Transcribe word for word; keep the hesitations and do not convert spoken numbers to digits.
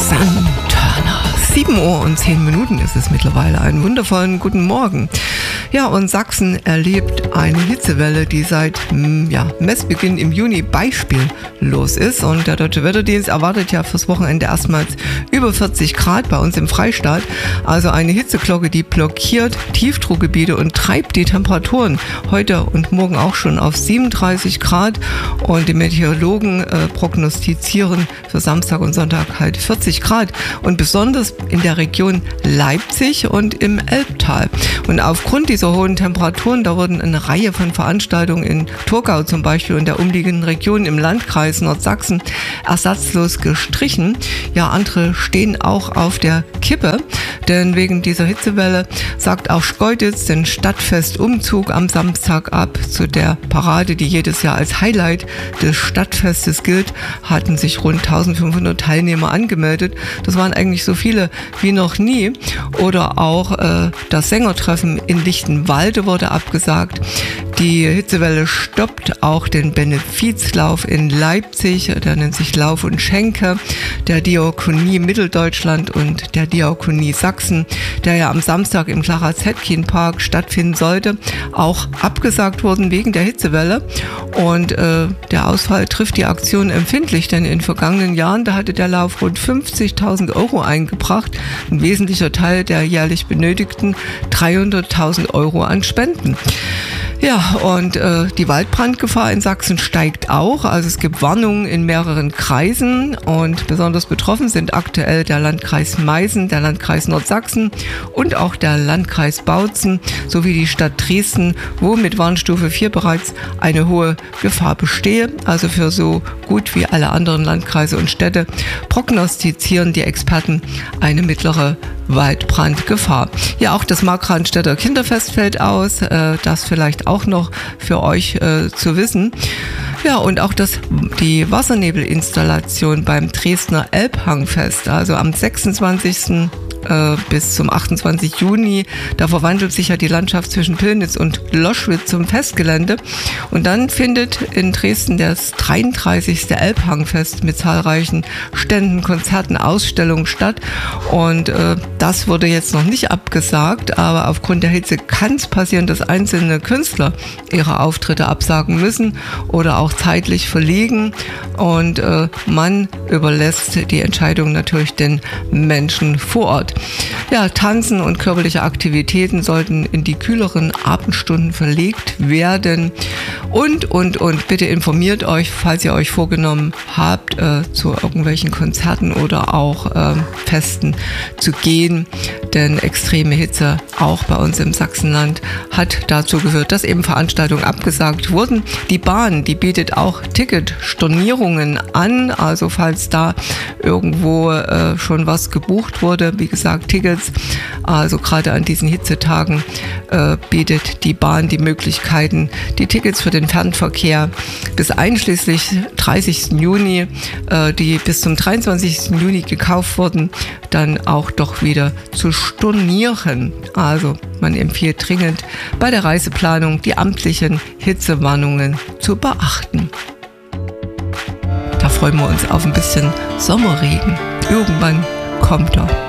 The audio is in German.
Santana. sieben Uhr und zehn Minuten ist es mittlerweile. Einen wundervollen guten Morgen. Ja, und Sachsen erlebt eine Hitzewelle, die seit ja, Messbeginn im Juni beispiellos ist. Und der Deutsche Wetterdienst erwartet ja fürs Wochenende erstmals über vierzig Grad bei uns im Freistaat. Also eine Hitzeglocke, die blockiert Tiefdruckgebiete und treibt die Temperaturen heute und morgen auch schon auf siebenunddreißig Grad. Und die Meteorologen äh, prognostizieren für Samstag und Sonntag halt vierzig Grad. Und besonders in der Region Leipzig und im Elbtal. Und aufgrund dieser hohen Temperaturen, da wurden eine Reihe von Veranstaltungen in Thurgau zum Beispiel und der umliegenden Regionen im Landkreis Nordsachsen ersatzlos gestrichen. Ja, andere stehen auch auf der Kippe, denn wegen dieser Hitzewelle sagt auch Schkeuditz den Stadtfestumzug am Samstag ab. Zu der Parade, die jedes Jahr als Highlight des Stadtfestes gilt, hatten sich rund eintausendfünfhundert Teilnehmer angemeldet. Das waren eigentlich so viele wie noch nie. Oder auch äh, das Sängertreffen in Lichtenwalde wurde abgesagt. Die Hitzewelle stoppt auch den Benefizlauf in Leipzig, der nennt sich Lauf und Schenke, der Diakonie Mitteldeutschland und der Diakonie Sachsen, der ja am Samstag im Clara-Zetkin-Park stattfinden sollte, auch abgesagt wurden wegen der Hitzewelle. Und äh, der Ausfall trifft die Aktion empfindlich, denn in vergangenen Jahren, da hatte der Lauf rund fünfzigtausend Euro eingebracht, ein wesentlicher Teil der jährlich benötigten dreihunderttausend Euro an Spenden. Ja, und äh, die Waldbrandgefahr in Sachsen steigt auch. Also es gibt Warnungen in mehreren Kreisen und besonders betroffen sind aktuell der Landkreis Meißen, der Landkreis Nordsachsen und auch der Landkreis Bautzen sowie die Stadt Dresden, wo mit Warnstufe vier bereits eine hohe Gefahr bestehe. Also für so gut wie alle anderen Landkreise und Städte prognostizieren die Experten eine mittlere Waldbrandgefahr. Ja, auch das Markranstädter Kinderfest fällt aus, äh, das vielleicht auch noch für euch äh, zu wissen. Ja, und auch das, die Wassernebelinstallation beim Dresdner Elbhangfest, also am sechsundzwanzigsten bis zum achtundzwanzigsten Juni. Da verwandelt sich ja die Landschaft zwischen Pillnitz und Loschwitz zum Festgelände. Und dann findet in Dresden das dreiunddreißigste Elbhangfest mit zahlreichen Ständen, Konzerten, Ausstellungen statt. Und äh, das wurde jetzt noch nicht abgesagt, aber aufgrund der Hitze kann es passieren, dass einzelne Künstler ihre Auftritte absagen müssen oder auch zeitlich verlegen. Und äh, man überlässt die Entscheidung natürlich den Menschen vor Ort. Ja, Tanzen und körperliche Aktivitäten sollten in die kühleren Abendstunden verlegt werden. Und, und, und bitte informiert euch, falls ihr euch vorgenommen habt, äh, zu irgendwelchen Konzerten oder auch äh, Festen zu gehen. Denn extreme Hitze, auch bei uns im Sachsenland, hat dazu geführt, dass eben Veranstaltungen abgesagt wurden. Die Bahn, die bietet auch Ticketstornierungen an. Also falls da irgendwo äh, schon was gebucht wurde, wie gesagt, Tickets, also gerade an diesen Hitzetagen äh, bietet die Bahn die Möglichkeiten, die Tickets für den Fernverkehr bis einschließlich dreißigsten Juni, äh, die bis zum dreiundzwanzigsten Juni gekauft wurden, dann auch doch wieder zu stornieren. Also man empfiehlt dringend bei der Reiseplanung die amtlichen Hitzewarnungen zu beachten. Da freuen wir uns auf ein bisschen Sommerregen. Irgendwann kommt er.